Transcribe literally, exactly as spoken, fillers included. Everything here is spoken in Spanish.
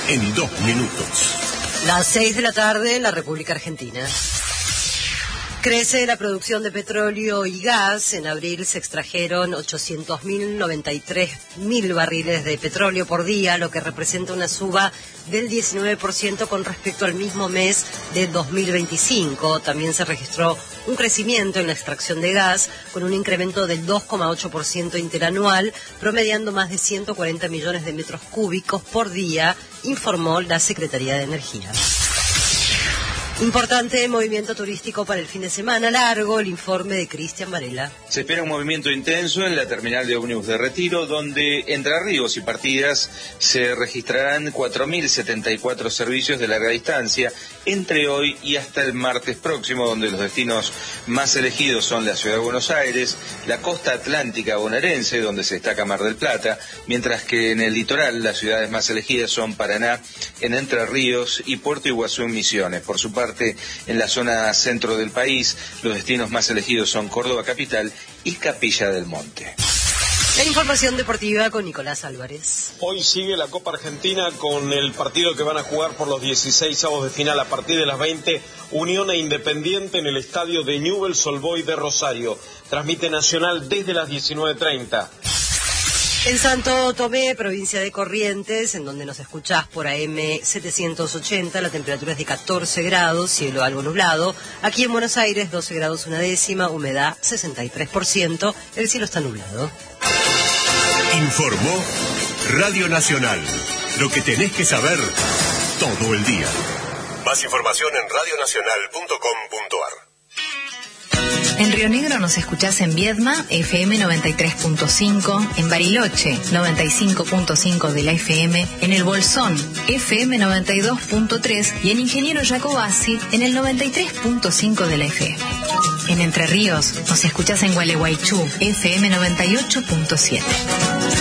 en dos minutos. Las seis de la tarde en la República Argentina. Crece la producción de petróleo y gas. En abril se extrajeron ochocientos mil noventa y tres mil barriles de petróleo por día, lo que representa una suba del diecinueve por ciento con respecto al mismo mes de dos mil veinticinco. También se registró un crecimiento en la extracción de gas, con un incremento del dos coma ocho por ciento interanual, promediando más de ciento cuarenta millones de metros cúbicos por día, informó la Secretaría de Energía. Importante movimiento turístico para el fin de semana largo, el informe de Cristian Varela. Se espera un movimiento intenso en la terminal de ómnibus de Retiro, donde entre arribos y partidas se registrarán cuatro mil setenta y cuatro servicios de larga distancia entre hoy y hasta el martes próximo, donde los destinos más elegidos son la Ciudad de Buenos Aires, la costa atlántica bonaerense, donde se destaca Mar del Plata, mientras que en el litoral las ciudades más elegidas son Paraná, en Entre Ríos y Puerto Iguazú en Misiones. Por su parte, en la zona centro del país, los destinos más elegidos son Córdoba capital y Capilla del Monte. La información deportiva con Nicolás Álvarez. Hoy sigue la Copa Argentina con el partido que van a jugar por los dieciséis avos de final a partir de las veinte, Unión e Independiente en el estadio de Newell's Old Boys de Rosario. Transmite Nacional desde las diecinueve treinta. En Santo Tomé, provincia de Corrientes, en donde nos escuchás por A M setecientos ochenta, la temperatura es de catorce grados, cielo algo nublado. Aquí en Buenos Aires, doce grados una décima, humedad sesenta y tres por ciento, el cielo está nublado. Informó Radio Nacional. Lo que tenés que saber todo el día. Más información en radio nacional punto com punto a r. En Río Negro nos escuchás en Viedma, F M noventa y tres punto cinco, en Bariloche, noventa y cinco punto cinco de la F M, en El Bolsón, F M noventa y dos punto tres y en Ingeniero Jacobasi, en el noventa y tres punto cinco de la F M. En Entre Ríos nos escuchás en Gualeguaychú, F M noventa y ocho punto siete.